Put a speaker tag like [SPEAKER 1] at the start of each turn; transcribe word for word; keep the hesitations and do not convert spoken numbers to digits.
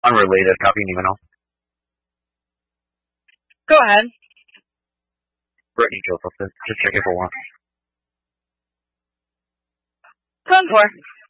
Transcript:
[SPEAKER 1] Unrelated, copy an email.
[SPEAKER 2] Go ahead.
[SPEAKER 1] Brittany Joseph, just check it for one.
[SPEAKER 2] Ten four.